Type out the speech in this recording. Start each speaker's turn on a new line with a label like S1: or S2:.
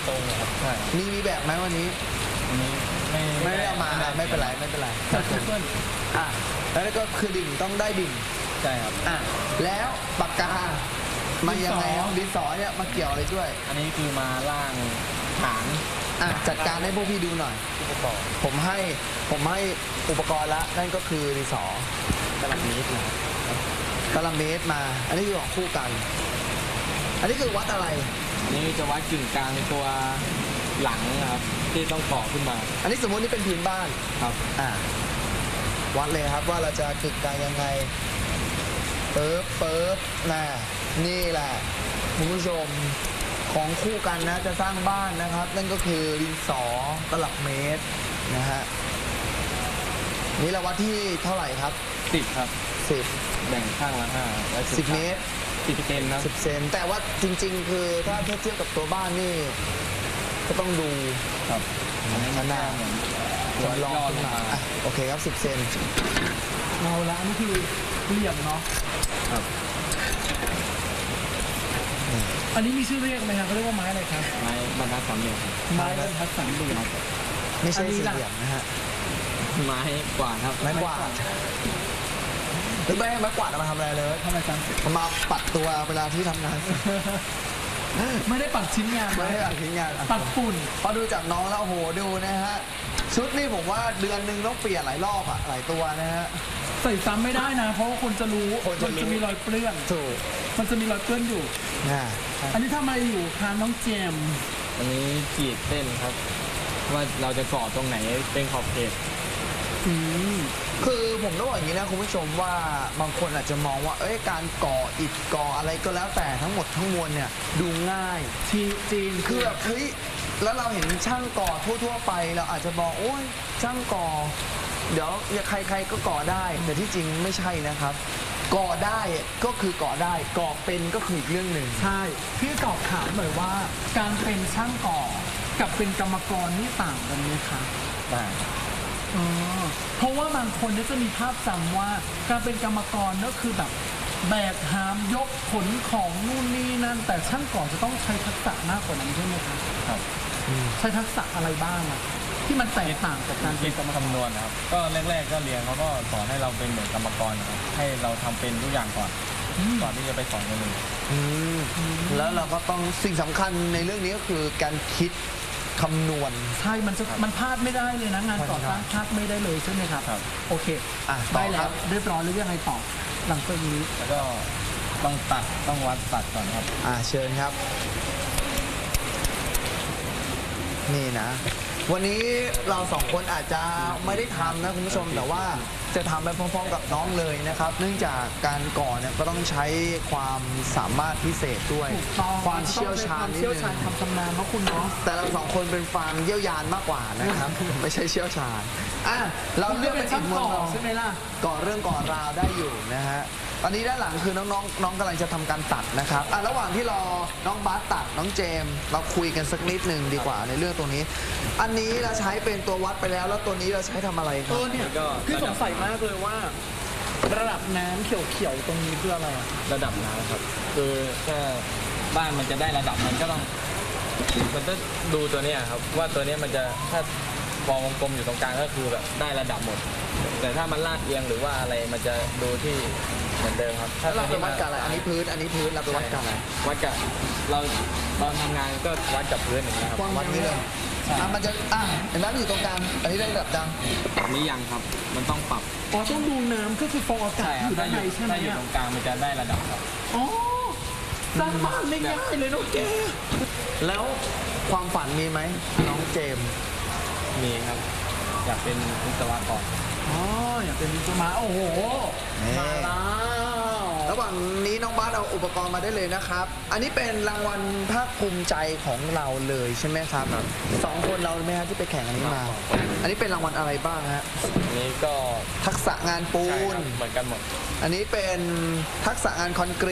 S1: ตรงครับใช่
S2: มีแบบไหมวันนี้ไม่ได้เอามาไม่เป็นไร
S1: ครับผม
S2: แล้วก็คือดิ่งต้องได้ดิ่ง
S1: ใช่ครับ
S2: แล้วปากกามายังไงดินสอเนี่ยมาเกี่ยวอะไรด้วย
S1: อันนี้คือมาล่างฐาน
S2: จัดการให้พวกพี่ดูหน่อยผมให้อุปกรณ์ละนั่นก็คือดินสอ
S1: ตลับเมตร
S2: มา อันนี้คือของคู่กันอันนี้คือวัดอะไร
S1: อันนี้จะวัดกึ่งกลางในตัวหลังนะครับที่ต้องต่อขึ้นมา
S2: อันนี้สมมตินี่เป็นพื้นบ้าน
S1: ครับ
S2: วัดเลยครับว่าเราจะกึ่งกลางยังไงเปิบนี่แหละคุณผู้ชมของคู่กันนะจะสร้างบ้านนะครับนั่นก็คือดินสอตลับเมตรนะฮะนี่เราวัดที่เท่าไหร่ครับ
S1: 10ครับ10แบ่งข้างละ5แล้ว
S2: 10 เมตร
S1: 10 เซนนะ
S2: 10 เซนแต่ว่าจริงๆคือถ้าเทียบกับตัวบ้านนี่ก็ต้องดู
S1: ครับ
S2: ขนาดจำลองขึ้นมาโอเคครับ10 เซน
S3: เอาละนี่คือเหลี่ยมเนาะ
S1: ครับ
S3: อันนี้มีชื่อเรียกไหมครับเขาเรียกว่าไม้อะไรครับ
S1: ไม้บรรทัดสามเหลี่ยม
S3: ไม้บรรทัดสามเหลี่ยม
S2: ไม่ใช่สี่เหลี่ยมนะฮะ
S1: ไม้กวาดครับ
S2: ไม้กวาดหรือไม้กวาดมาทำอะไรเลย
S3: ทำไมจัง
S2: มาปัดตัวเวลาที่ทำงาน
S3: ไม่ได้ปัดชิ้นงาน
S2: ไม่ได้ปัดชิ้นงาน
S3: ปัดฝุ่น
S2: พอดูจากน้องแล้วโอ้โหดูนะฮะชุดนี่ผมว่าเดือนหนึ่งต้องเปลี่ยนหลายรอบหลายตัวนะฮะ
S3: ใส่ซ้ำไม่ได้นะเพราะว่าคนจะรู้มันจะมีรอยเปื้อน
S2: ถูก
S3: มันจะมีรอยเปื้อนอยู่อันนี้ทำอะไรอยู่คะน้องเจม
S1: อันนี้ขีดเส้นครับว่าเราจะก่อตรงไหนเป็นขอบเขต
S2: คือผมต้องบอกอย่างนี้นะคุณผู้ชมว่าบางคนอาจจะมองว่าการก่ออิฐก่ออะไรก็แล้วแต่ทั้งหมดทั้งมวลเนี่ยดูง่าย
S3: จริง
S2: คือแบบเฮ้ยแล้วเราเห็นช่างก่อทั่วไปเราอาจจะบอกโอ้ยช่างก่อเดี๋ยวใครๆก็ก่อได้แต่ที่จริงไม่ใช่นะครับก่อได้ก็คือก่อได้ก่อเป็นก็คืออีกเรื่องหนึ่ง
S3: ใช่พี่ตอบถามหน่อยว่าการเป็นช่างก่อกับเป็นกรรมกรนี่ต่างกันไหมคะ
S1: ต่าง
S3: เพราะว่าบางคนจะมีภาพจำว่าการเป็นกรรมกรก็คือแบบแบกหามยกขนของนู่นนี่นั่นแต่ช่างก่อจะต้องใช้ทักษะมากกว่านั้นใช่ไหมคะ
S1: ครับ
S3: ใช้ทักษะอะไรบ้างที่มันแตกต่างจากการเป็นกรรมกร
S1: คำนวณนะครับก็แรกๆก็เรียนเขาก็สอนให้เราเป็นเหมือนกรรมกรนะครับให้เราทำเป็นทุกอย่างก่อนที่จะไปสอนคนอื่น
S2: แล้วเราก็ต้องสิ่งสำคัญในเรื่องนี้ก็คือการคิดคำนวณ
S3: ใช่มันพลาดไม่ได้เลยนะงานก่อสร้างพลาดไม่ได้เลยใช่ไหมครับโอเคได้แล้วเรียบร้อยหรือยังไงต่อหลังจากนี้
S1: แล้วก็ต้องวัดตัดก่อนครับ
S2: เชิญครับนี่นะวันนี้เราสองคนอาจจะไม่ได้ทำนะคุณผู้ชมแต่ว่าจะทำไปพร้อมๆกับน้องเลยนะครับเนื่องจากการก่อเนี่ยก็ต้องใช้ความสามารถพิเศษด้วยความเชี่ยวชาญ
S3: ความชำนาญเพราะคุณเนาะ
S2: แต่เราสองคนเป็นฟาร์มเยี่ยวยานมากกว่านะครับไม่ใช่เชี่ยวชาญเราเลือกเป็นอีกมุมมอง
S3: ใช่ไหมล่ะ
S2: ก่อเรื่องก่อราวได้อยู่นะฮะตอนนี้ด้านหลังคือน้องกำลังจะทำการตัดนะครับระหว่างที่รอน้องบาสตัดน้องเจมเราคุยกันสักนิดหนึ่งดีกว่าในเรื่องตรงนี้อันนี้เราใช้เป็นตัววัดไปแล้วตัวนี้เราใช้ทำอะไรครับ
S3: เนี่ยพี่สงสัยมากเลยว่าระดับน้ำเขียวๆตรงนี้คืออะไร
S1: ระดับน้ำครับคือถ้าบ้านมันจะได้ระดับมันก็ต้องดูตัวนี้ครับว่าตัวนี้มันจะถ้าวงกลมอยู่ตรงกลางก็คือแบบได้ระดับหมดแต่ถ้ามันลาดเอียงหรือว่าอะไรมันจะดูที่เหมือนเดิมครับ
S2: ถ้าเราไปวัดกับอะไรอันนี้พื้นเราไปวัดกับอะไร
S1: วัดกับเราตอนทำงานก็วัดกับพื้นอย่างนี้ครับ
S2: วัดนี้เลยมันจะเห็นไหมอยู่ตรงกลางอันนี้ได้ระดับดัง
S1: อันนี้ยังครับมันต้องปรับ
S3: ต้องดูน้ำก็คือฟองอากาศอยู่ด้านในใช่ไหม
S1: ถ้าอยู่ตรงกลางมันจะได้ระดับครับ
S3: สร้างบ้านไม่ง่ายเลยน้องเจม
S2: แล้วความฝันมีไหมน้องเจม
S1: มีครับอยากเป็นวิศวกร
S3: อยากเป็นวิศวะโอ้โหมาแล้ว
S2: ระหว่างนี้น้องบาสเอาอุปกรณ์มาได้เลยนะครับอันนี้เป็นรางวัลภาคภูมิใจของเราเลยใช่ไหมครับ2 คนเราไหมฮะที่ไปแข่งอันนี้มาอันนี้เป็นรางวัลอะไรบ้างฮะ
S1: อันนี้ก็
S2: ทักษะงานปูน
S1: เหมือนกันหมด
S2: อันนี้เป็นทักษะงานคอนกรีต